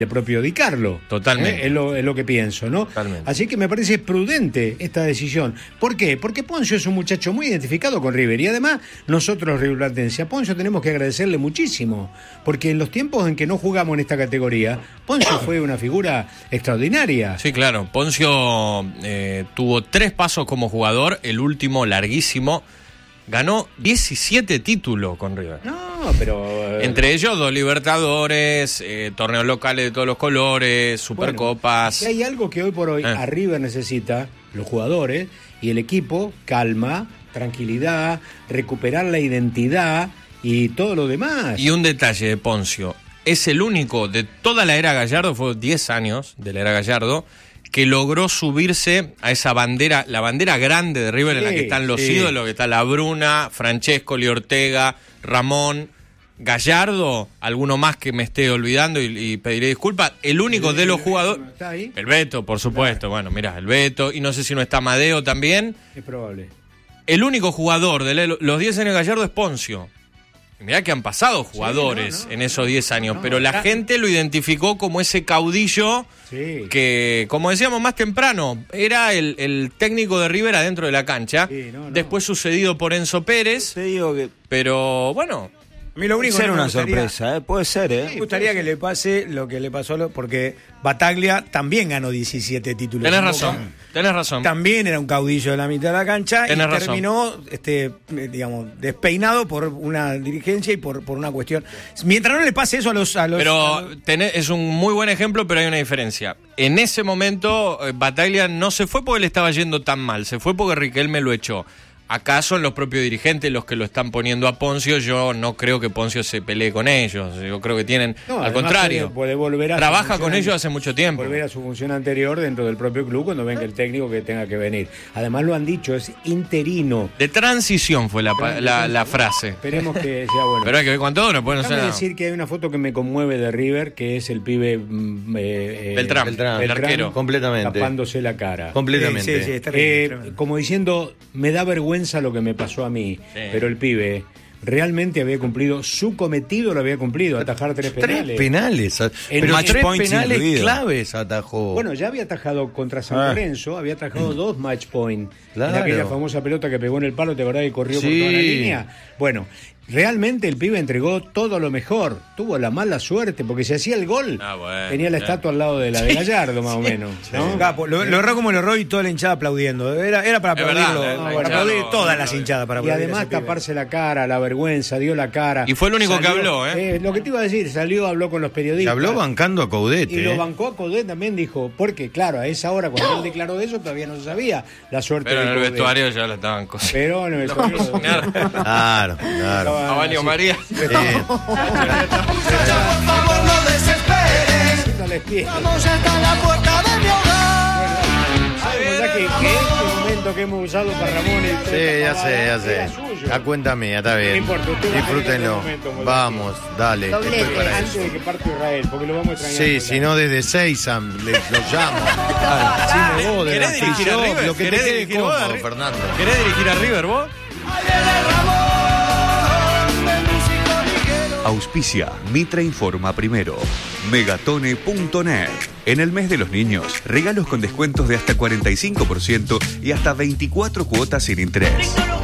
de propio Di Carlo. Totalmente. Es lo que pienso, ¿no? Totalmente. Así que me parece prudente esta decisión. ¿Por qué? Porque Poncio es un muchacho muy identificado con River y además nosotros, rioplatenses, a Poncio tenemos que agradecerle muchísimo, porque en los tiempos en que no jugamos en esta categoría, Poncio fue una figura extraordinaria. Sí, claro. Poncio tuvo 3 pasos como jugador, el último larguísimo. Ganó 17 títulos con River. No, pero... Entre ellos 2 Libertadores, torneos locales de todos los colores, Supercopas. Si hay algo que hoy por hoy a River necesita, los jugadores y el equipo, calma, tranquilidad, recuperar la identidad y todo lo demás. Y un detalle de Poncio, es el único de toda la era Gallardo, fue 10 años de la era Gallardo, que logró subirse a esa bandera, la bandera grande de River, en la que están los ídolos, que está la Bruna, Francescoli, Ortega, Ramón, Gallardo, alguno más que me esté olvidando y pediré disculpas. El único de los jugadores... ¿Está ahí? El Beto, por supuesto. Claro. Bueno, mirá, el Beto, y no sé si no está Amadeo también. Es probable. El único jugador de los 10 años de Gallardo es Poncio. Y mirá que han pasado jugadores en esos 10 años, pero la gente lo identificó como ese caudillo que, como decíamos más temprano, era el técnico de River adentro de la cancha. Después sucedido por Enzo Pérez. Te digo que... Pero bueno... A mí lo único puede ser que me una gustaría, sorpresa, puede ser, Me gustaría que le pase lo que le pasó, porque Bataglia también ganó 17 títulos. Tenés razón. También era un caudillo de la mitad de la cancha y razón. terminó, digamos, despeinado por una dirigencia y por una cuestión. Mientras no le pase eso a los... Pero es un muy buen ejemplo, pero hay una diferencia. En ese momento, Bataglia no se fue porque le estaba yendo tan mal, se fue porque Riquelme lo echó. Acá son los propios dirigentes los que lo están poniendo a Poncio. Yo no creo que Poncio se pelee con ellos. Yo creo que tienen, al contrario, puede volver a trabaja con ellos hace mucho tiempo. Volver a su función anterior dentro del propio club cuando venga el técnico que tenga que venir. Además lo han dicho, es interino. De transición fue la frase. Esperemos que sea bueno. Pero hay que ver cuánto dura. Déjame decir que hay una foto que me conmueve de River, que es el pibe Beltrán, el arquero. Completamente. Tapándose la cara. Completamente. Sí, está terrible. Como diciendo, me da vergüenza lo que me pasó a mí, pero el pibe realmente había cumplido su cometido, lo había cumplido, atajar 3 penales. 3 penales, pero 3 penales claves atajó. Bueno, ya había atajado contra San Lorenzo, había atajado 2 match point. Claro. En aquella famosa pelota que pegó en el palo, ¿te acordás? Y corrió por toda la línea. Bueno, realmente el pibe entregó todo lo mejor. Tuvo la mala suerte, porque si hacía el gol, tenía la estatua al lado de la de Gallardo, más o menos. ¿No? Capo, lo erró como lo erró y toda la hinchada aplaudiendo. Era para aplaudirlo, para aplaudir todas las hinchadas. Para y además taparse la cara, la vergüenza, dio la cara. Y fue el único que habló, lo que te iba a decir, habló con los periodistas. Y habló bancando a Coudet. Y lo bancó a Coudet también, dijo, porque claro, a esa hora cuando él declaró eso todavía no se sabía la suerte. Pero de en el Coudet. Vestuario ya la estaban cosas. Pero en el vestuario. Claro. A Baño María. Por favor, no desesperes. Vamos hasta la puerta de mi hogar. Ya que este momento que hemos usado para Ramón. Ya sé. A cuenta mía, está bien. No importa, disfrútenlo. Vamos, dale. Antes de que parte Israel, porque lo vamos a extrañar. Sí, si no desde Seisam lo llamo. ¿Querés dirigir a River? Lo que te quede cómodo, Fernando. ¿Querés dirigir a River vos? Auspicia Mitra Informa Primero. Megatone.net. En el mes de los niños, regalos con descuentos de hasta 45% y hasta 24 cuotas sin interés.